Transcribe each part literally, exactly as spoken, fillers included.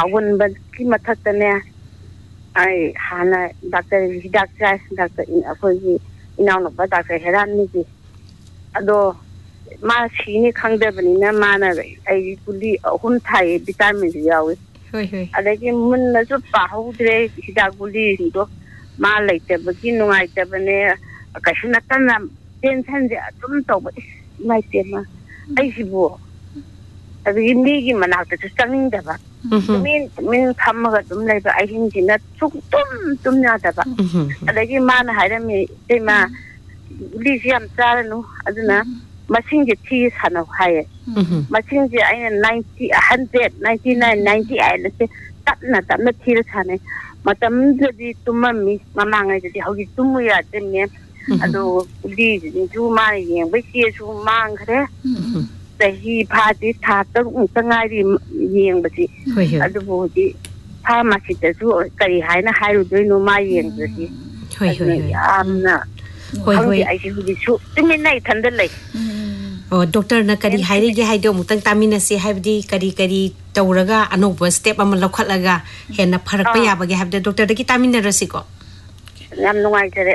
ꯀꯥꯎꯒꯟꯕꯒꯤ ꯃꯊꯛꯇꯅꯦ ꯑꯩ ꯍꯥꯟꯅ ꯗꯥꯛꯇꯔ ꯍꯤꯗꯥꯛ ꯆꯥꯏ ꯗꯥꯛꯇꯔ ꯑꯩꯈꯣꯏꯒꯤ ꯏꯅꯥꯎꯅꯨꯄꯥ ꯗꯥꯛꯇꯔ ꯍꯦꯔꯥꯟꯅꯤꯒꯤ ꯑꯗꯣ ꯃꯥ ꯁꯤꯅꯤ ꯈꯪꯗꯕꯅꯤꯅ ꯃꯥꯅ ꯑꯩꯒꯤ ꯒꯨꯂꯤ ꯑꯍꯨꯝ ꯊꯥꯏꯌꯦ ꯚꯤꯇꯥꯃꯤꯟꯁꯨ ꯌꯥꯎꯏ ꯍꯣꯏ ꯍꯣꯏ ꯑꯗꯒꯤ ꯃꯨꯟꯅꯁꯨ ꯄꯥꯍꯧꯗ꯭ꯔꯦ ꯍꯤꯗꯥꯛ ꯒꯨꯂꯤꯁꯤꯡꯗꯣ ꯃꯥ ꯂꯩꯇꯕꯒꯤ ꯅꯨꯡꯉꯥꯏꯇꯕꯅꯦ ꯀꯩꯁꯨ ꯅꯠꯇꯅ ꯇꯦꯟꯁꯟꯁꯦ ꯑꯗꯨꯝ ꯇꯧꯕ ꯅꯨꯡꯉꯥꯏꯇꯦꯃ ꯑꯩꯁꯤꯕꯨ ꯑꯗꯒꯤ ꯃꯤꯒꯤ ꯃꯅꯥꯛꯇꯁꯨ ꯆꯪꯅꯤꯡꯗꯕ ꯇꯨꯃꯤꯟ ꯇꯨꯃꯤꯟ ꯐꯝꯃꯒ ꯑꯗꯨꯝ ꯂꯩꯕ ꯑꯍꯤꯡꯁꯤꯅ ꯁꯨꯛꯇꯨꯝ ꯇꯨꯝ ꯌꯥꯗꯕ ꯑꯗꯒꯤ ꯃꯥꯅ ꯍꯥꯏꯔꯝꯃꯤ ꯏꯇꯩꯃ ꯒꯨꯂꯤꯁꯤ ꯌꯥꯝ ꯆꯥꯔꯅꯨ ꯑꯗꯨꯅ ꯃꯁꯤꯡꯁꯦ ꯊꯤꯌ ꯁꯥꯟꯅꯧ ꯍꯥꯏꯌꯦ ꯃꯁꯤꯡꯁꯦ ꯑꯩꯅ ninety hundred ninety nine ninety ꯑꯩꯠꯁꯦ ꯇꯞꯅ ꯇꯞꯅ ꯊꯤꯔ ꯁꯥꯟꯅꯩ ꯃꯇꯝꯗꯨꯗꯗꯤ ꯇꯨꯝꯃꯝꯃꯤ ꯃꯃꯥꯡꯉꯩꯗꯗꯤ ꯍꯧꯖꯤꯛ ꯇꯨꯝꯃꯨ ꯌꯥꯗ꯭ꯔꯤꯅꯦ ꯑꯗꯣ ꯒꯨꯂꯤꯁꯤꯡꯁꯨ ꯃꯥꯅ ꯌꯦꯡꯕꯩ ꯆꯦꯁꯨ ꯃꯥꯡꯈ꯭ꯔꯦ ꯆꯍꯤ ꯐꯥꯗꯤ ꯊꯥ ꯇꯔꯨꯛꯃꯨꯛꯇ ꯉꯥꯏꯔꯤ ꯌꯦꯡꯕꯁꯤ ꯑꯗꯨꯕꯨ ꯍꯧꯖꯤꯛ ꯐꯥꯔꯃꯥꯁꯤꯗꯁꯨ ꯀꯔꯤ ꯍꯥꯏꯅ ꯍꯥꯏꯔꯨꯗꯣꯏꯅꯣ ꯃꯥ ꯌꯦꯡꯕꯗꯤ ꯑꯗꯨꯅ ꯌꯥꯝꯅ ꯈꯪꯗꯦ ꯑꯩꯁꯦ ꯍꯧꯖꯤꯛꯁꯨ ꯇꯨꯃꯤꯟꯅ ꯏꯊꯟꯗ ꯂꯩ ꯑꯣ ꯗꯣꯛꯇꯔꯅ ꯀꯔꯤ ꯍꯥꯏꯔꯤꯒꯦ ꯍꯥꯏꯗꯣ ꯑꯃꯨꯛꯇꯪ ꯇꯥꯃꯤꯟꯅꯁꯤ ꯍꯥꯏꯕꯗꯤ ꯀꯔꯤ ꯀꯔꯤ ꯇꯧꯔꯒ ꯑꯅꯧꯕ ꯁ꯭ꯇꯦꯞ ꯑꯃ ꯂꯧꯈꯠꯂꯒ ꯍꯦꯟꯅ ꯐꯔꯛꯄ ꯌꯥꯕꯒꯦ ꯍꯥꯏꯕꯗꯣ ꯗꯣꯛꯇꯔꯗꯒꯤ ꯇꯥꯃꯤꯟꯅꯔꯁꯤꯀꯣ ꯌꯥꯝ ꯅꯨꯡꯉꯥꯏꯖꯔꯦ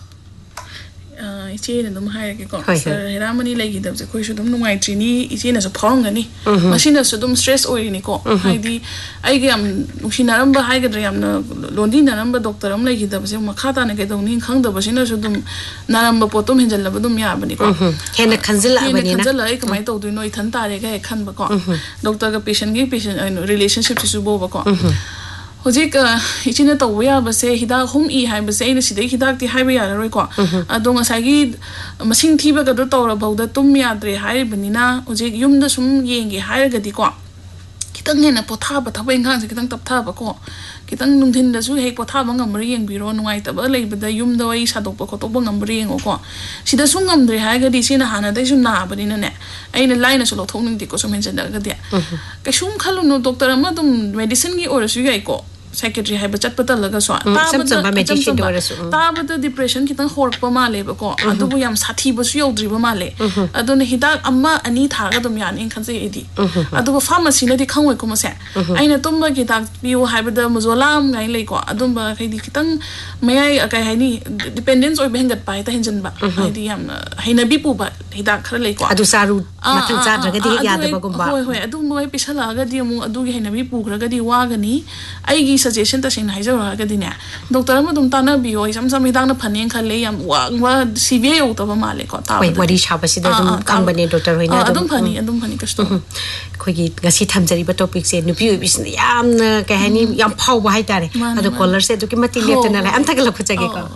ꯏꯆꯦꯅ ꯑꯗꯨꯝ ꯍꯥꯏꯔꯒꯦꯀꯣ ꯁꯔ ꯍꯦꯔꯥꯃꯅꯤ ꯂꯩꯈꯤꯗꯕꯁꯦ ꯑꯩꯈꯣꯏꯁꯨ ꯑꯗꯨꯝ ꯅꯨꯡꯉꯥꯏꯇ꯭ꯔꯤꯅꯤ ꯏꯆꯦꯅꯁꯨ ꯐꯥꯎꯔꯝꯒꯅꯤ ꯃꯁꯤꯅꯁꯨ ꯑꯗꯨꯝ ꯁ꯭ꯇ꯭ꯔꯦꯁ ꯑꯣꯏꯔꯤꯅꯤꯀꯣ ꯍꯥꯏꯗꯤ ꯑꯩꯒ ꯌꯥꯝ ꯅꯨꯡꯁꯤꯅꯔꯝꯕ ꯍꯥꯏꯒꯗ꯭ꯔꯥ ꯌꯥꯝꯅ ꯂꯣꯟꯗꯤꯅꯔꯝꯕ ꯗꯣꯛꯇꯔ ꯑꯃ ꯂꯩꯈꯤꯗꯕꯁꯦ ꯃꯈꯥ ꯇꯥꯅ ꯀꯩꯗꯧꯅꯤ ꯈꯪꯗꯕꯁꯤꯅꯁꯨ ꯑꯗꯨꯝ ꯅꯥꯔꯝꯕ ꯄꯣꯠꯇꯨꯝ ꯍꯦꯟꯖꯜꯂꯕ ꯑꯗꯨꯝ ꯌꯥꯕꯅꯤꯀꯣ ꯍꯦꯟꯅ ꯈꯟꯖꯤꯜꯂꯛꯑꯕꯅꯤꯅ ꯍꯦꯟꯅ ꯈꯟꯖꯤꯜꯂꯛꯑ ꯑꯩ ꯀꯃꯥꯏꯅ ꯇꯧꯗꯣꯏꯅꯣ ꯏꯊꯟ ꯇꯥꯔꯦꯒ ꯍꯦꯛ ꯈꯟꯕꯀꯣ ꯗꯣꯛꯇꯔꯒ ꯄꯦꯁꯦꯟꯒꯤ ꯄꯦꯁꯦꯟ ꯔꯤꯂꯦꯁꯟꯁꯤꯞꯁꯤꯁꯨ ꯕꯣꯕꯀꯣ ꯍꯧꯖꯤꯛ ꯏꯆꯦꯅ ꯇꯧꯕ ꯌꯥꯕꯁꯦ ꯍꯤꯗꯥꯛ ꯑꯍꯨꯝ ꯏ ꯍꯥꯏꯕꯁꯦ ꯑꯩꯅ ꯁꯤꯗꯩ ꯍꯤꯗꯥꯛꯇꯤ ꯍꯥꯏꯕ ꯌꯥꯔꯔꯣꯏꯀꯣ ꯑꯗꯣ ꯉꯁꯥꯏꯒꯤ ꯃꯁꯤꯡ ꯊꯤꯕꯒꯗꯣ ꯇꯧꯔꯐꯥꯎꯗ ꯇꯨꯝ ꯌꯥꯗ꯭ꯔꯦ ꯍꯥꯏꯔꯤꯕꯅꯤꯅ ꯍꯧꯖꯤꯛ ꯌꯨꯝꯗ ꯁꯨꯝ ꯌꯦꯡꯒꯦ ꯍꯥꯏꯔꯒꯗꯤꯀꯣ ꯈꯤꯇꯪ ꯍꯦꯟꯅ ꯄꯣꯊꯥꯕ ꯊꯕꯛ ꯏꯪꯈꯥꯡꯁꯦ ꯈꯤꯇꯪ ꯇꯞꯊꯕꯀꯣ खितंग नुंथिनदसु हेक पोथाबा ngambra yengbiro nungaitaba leibada yumda wai sadokpa khotokba ngambra yengoko sida su ngamdre haigadi sina hana dai su nabani ne aina laina su lothongning diko su mention dagadi kaisum khaluno doctor ama dum medicine gi orasu yaiko psychiatry haiba chatpata laga so tabada medicine orasu tabada depression kitang horpa male ba ko adubu yam sathi basu yodriba male aduna hidak amma ani thaga dum yan in khanse edi adubu pharmacy na di khangoi ko mase aina tumba gi dak biu haibada muzolam ngai lei ko adumba khaidi kitang mayai akai haini dependence oi bengat pai ta hinjan ba haidi yam haina bi pu ba hidak khara lei ko adu saru mathang cha draga di yada ba gumba hoi hoi adu moi pisala ga di mu adu gi haina bi pu khara ga di wa ga ni ai gi suggestion ta sing haijau ga di ne doctor ma dum ta na bi oi sam sam hidak na phanen khale yam wa wa severe yo ta ba male ko ta oi wari sha ba si da dum kang bane doctor hoina adum phani adum phani kasto khoi gi ngasi thamjari ba topic se nupi oi bis yam na ka hani yam phau ba hai tare adu caller se du ki mati lepta na la am thak la khujage ko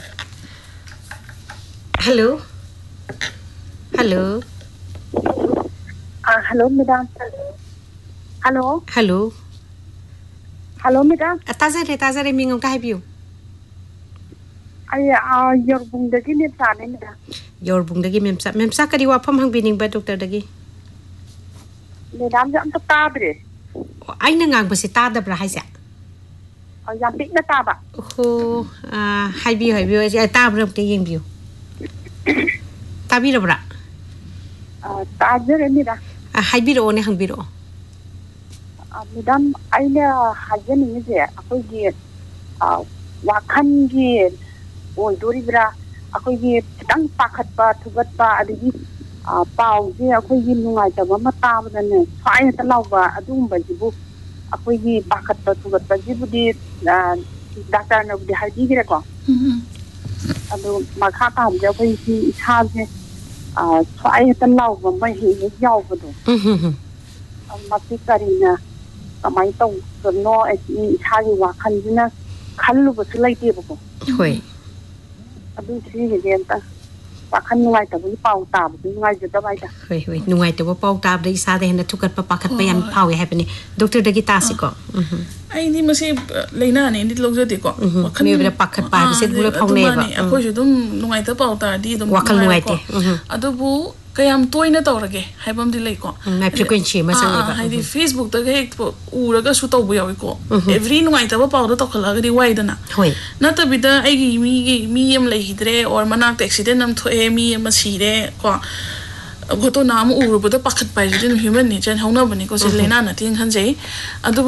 hello hello ah hello madam hello hello hello madam atazare atazare mingam ka habiu ai a yorbung dagi ne sa ne madam yorbung dagi memsa memsa kari wa pham hang bining ba doctor dagi madam jam ta tabre aina ngang ba si ta da bra haisa yam pik na ta ba ho a haibi haibi ai ta bra te yeng biu tabi ra bra a ta jere ni da a haibi ro ne hang bi ro madam aina hajen ni je akoi gi a wakhan gi oi dori bra akoi gi tang pakhat pa thugat pa adigi a pau gi akoi gi nungai ta ma ta ba ne sai ta law ba adum ba ji bu akoi gi pakhat pa thugat pa ji bu di doctor na di hai di gi ko adu ma kha ta ja bai ji tha je a sai ta law ba mai hi yaw ba do ma ti karina amai tong so no ai tha gi wa khan ji na khalu ba su lai ti ba ko hoi adu si ge den ta pa khan nuai ta bu pau ta bu nuai ju ta bai ta hoi hoi nuai ta bu pau ta da isa de na thukat pa pakhat pa yan pau ya hapeni doctor da gi ta si ko ai ni mase leina ne ni log jati ko wakhan ni bra pakhat pa se bu le phau ne ba akoi ju dum nuai ta pau ta di dum wakhan nuai te adu bu kayam toina tawrage haibam di lei ko na frequency ma sang ba haidi facebook ta hek uraga su taw bu yawi ko every nuai ta ba pau da tokhala ga di wai dana hoi na ta bi da ai gi mi gi mi yam lei hidre or manak accident nam thoe mi yam sire ko goto nam uru bu da pakhat pai din human nature hauna bani ko se leina na ting khan jai adu